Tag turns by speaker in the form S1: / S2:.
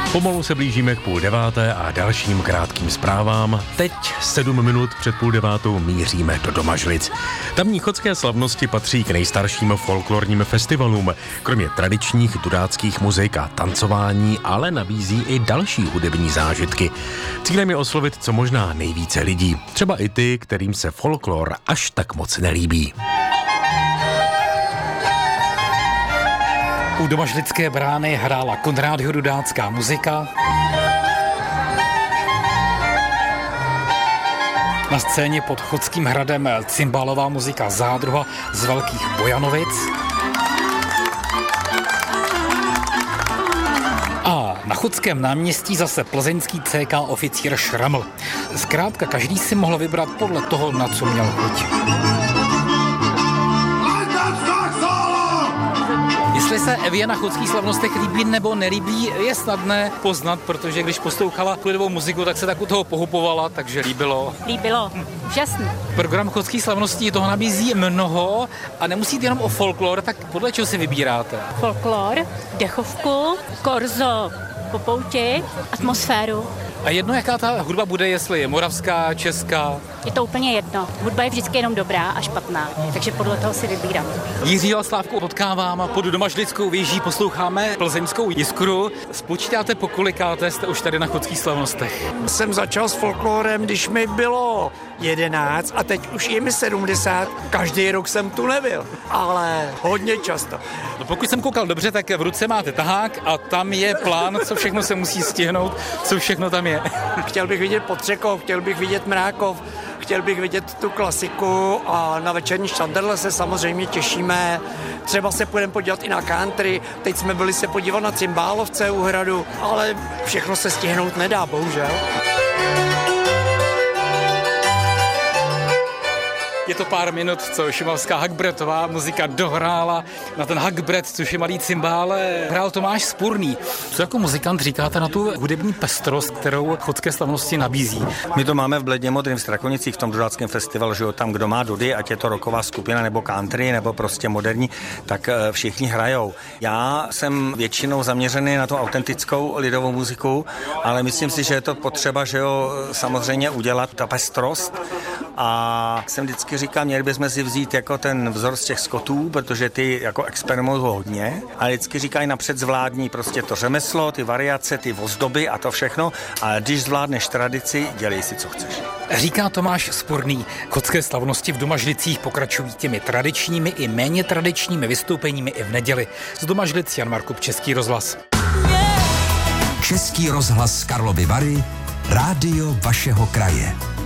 S1: Pomalu se blížíme k 8:30 a dalším krátkým zprávám. Teď 7 minut před 8:30 míříme do Domažlic. Tamní chodské slavnosti patří k nejstarším folklorním festivalům. Kromě tradičních dudáckých muzik a tancování, ale nabízí i další hudební zážitky. Cílem je oslovit co možná nejvíce lidí. Třeba i ty, kterým se folklor až tak moc nelíbí.
S2: U Domažlické brány hrála Konrádho dudácká muzika. Na scéně pod Chodským hradem cymbálová muzika Zádruha z Velkých Bojanovic. A na Chodském náměstí zase plzeňský CK oficír Šraml. Zkrátka každý si mohl vybrat podle toho, na co měl chuť. Jestli se Evě na chodských slavnostech líbí nebo nelíbí, je snadné poznat, protože když poslouchala klidovou muziku, tak se tak u toho pohupovala, takže líbilo.
S3: Líbilo, úžasný.
S2: Program chodských slavností toho nabízí mnoho a nemusí jít jenom o folklor, tak podle čeho si vybíráte?
S3: Folklor, dechovku, korzo po pouti, atmosféru.
S2: A jedno, jaká ta hudba bude, jestli je moravská, česká?
S3: Je to úplně jedno. Hudba je vždycky jenom dobrá a špatná, takže podle toho si vybírám.
S2: Jiřího a Slávku potkávám, pod Domažlickou věží posloucháme plzeňskou jiskru. Spočítáte, po kolikáté jste už tady na chodských slavnostech?
S4: Jsem začal s folklorem, když mi bylo 11 a teď už je mi 70. Každý rok jsem tu nebyl, ale hodně často.
S2: No pokud jsem koukal dobře, tak v ruce máte tahák a tam je plán, co všechno se musí stihnout, co všechno tam je.
S4: Chtěl bych vidět Potřekov, chtěl bych vidět Mrákov, chtěl bych vidět tu klasiku a na večerní štandarle se samozřejmě těšíme. Třeba se půjdeme podívat i na country, teď jsme byli se podívat na cymbálovce u hradu, ale všechno se stihnout nedá, bohužel.
S2: Je to pár minut, co šumavská hagbretová muzika dohrála na ten hagbret, což je malý cymbále. Hrál Tomáš Spurný. Co jako muzikant říkáte na tu hudební pestrost, kterou chodské slavnosti nabízí?
S5: My to máme v Bledně Modrým v Strakonicích, v tom dudáckém festivalu, že jo, tam kdo má dudy, ať je to rocková skupina nebo country, nebo prostě moderní, tak všichni hrajou. Já jsem většinou zaměřený na tu autentickou lidovou muziku, ale myslím si, že je to potřeba, že jo, samozřejmě udělat ta pestrost. A jsem vždycky říkám, měli bychom si vzít jako ten vzor z těch skotů, protože ty jako experimentují hodně, a vždycky říkají napřed zvládní prostě to řemeslo, ty variace, ty ozdoby a to všechno, a když zvládneš tradici, dělej si, co chceš.
S2: Říká Tomáš Spurný. Chodské slavnosti v Domažlicích pokračují těmi tradičními i méně tradičními vystoupeními i v neděli. Z Domažlic Jan Markup, Český rozhlas.
S6: Český rozhlas Karlovy Vary, rádio vašeho kraje.